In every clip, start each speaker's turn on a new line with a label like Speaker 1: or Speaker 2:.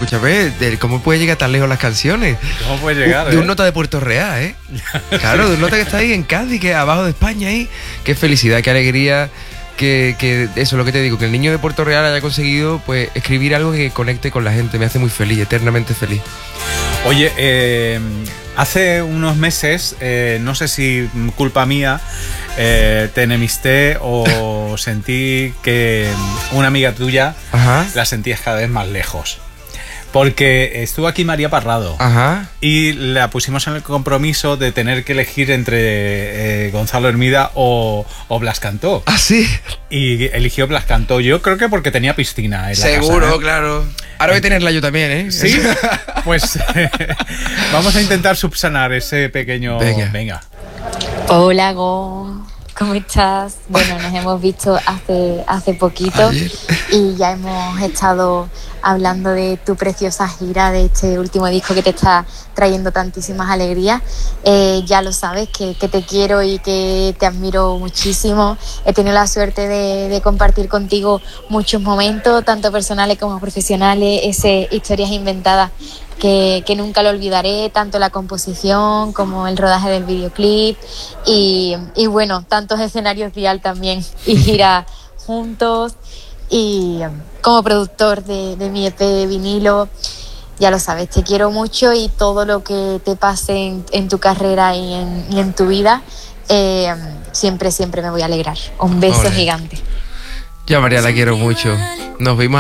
Speaker 1: escúchame, ¿cómo puede llegar tan lejos las canciones?
Speaker 2: ¿Cómo puede llegar?
Speaker 1: De un nota de Puerto Real, ¿eh? Claro, de un nota que está ahí en Cádiz, que abajo de España ahí. Qué felicidad, qué alegría. Que eso es lo que te digo, que el niño de Puerto Real haya conseguido pues escribir algo que conecte con la gente. Me hace muy feliz, eternamente feliz.
Speaker 2: Oye, hace unos meses, no sé si culpa mía, te enemisté o sentí que una amiga tuya la sentías cada vez más lejos. Porque estuvo aquí María Parrado. Y la pusimos en el compromiso de tener que elegir entre Gonzalo Hermida o Blas Cantó.
Speaker 1: ¿Ah, sí?
Speaker 2: Y eligió Blas Cantó. Yo creo que porque tenía piscina en la
Speaker 1: Seguro,
Speaker 2: casa,
Speaker 1: claro. Ahora voy a tenerla yo también, ¿eh?
Speaker 2: Sí. Pues vamos a intentar subsanar ese pequeño... Venga.
Speaker 3: Hola, Gon. ¿Cómo estás? Bueno, nos hemos visto hace poquito. Ayer. Y ya hemos estado hablando de tu preciosa gira, de este último disco que te está trayendo tantísimas alegrías. Ya lo sabes, que te quiero y que te admiro muchísimo. He tenido la suerte de compartir contigo muchos momentos, tanto personales como profesionales, historias inventadas que nunca lo olvidaré, tanto la composición como el rodaje del videoclip y bueno, tantos escenarios dial también y gira juntos, y como productor de mi EP de vinilo, ya lo sabes, te quiero mucho y todo lo que te pase en tu carrera y en tu vida, siempre me voy a alegrar. Un beso gigante.
Speaker 1: Yo a María la quiero mucho. Nos vimos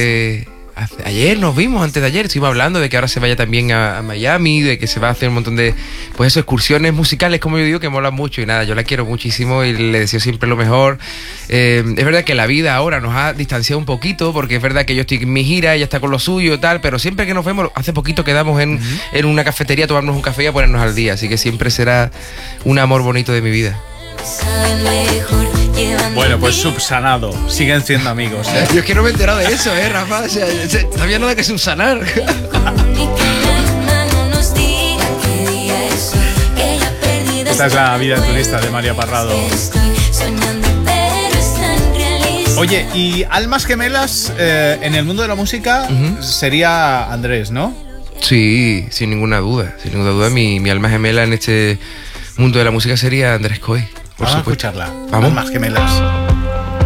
Speaker 1: antes de ayer, estuvimos hablando de que ahora se vaya también a Miami, de que se va a hacer un montón de, pues eso, excursiones musicales, como yo digo, que molan mucho. Y nada, yo la quiero muchísimo y le deseo siempre lo mejor. Es verdad que la vida ahora nos ha distanciado un poquito, porque es verdad que yo estoy en mi gira, ella está con lo suyo y tal, pero siempre que nos vemos, hace poquito quedamos en una cafetería a tomarnos un café y a ponernos al día, así que siempre será un amor bonito de mi vida.
Speaker 2: Bueno, pues subsanado. Siguen siendo amigos, ¿eh?
Speaker 1: Yo es que no me he enterado de eso, Rafa. O sea, no había nada que subsanar.
Speaker 2: Esta es la vida turista de María Parrado. Oye, y almas gemelas en el mundo de la música sería Andrés, ¿no?
Speaker 1: Sí, sin ninguna duda. Sin ninguna duda, mi alma gemela en este mundo de la música sería Andrés Coy.
Speaker 2: Vamos a escucharla.
Speaker 1: Vamos.
Speaker 2: Almas gemelas.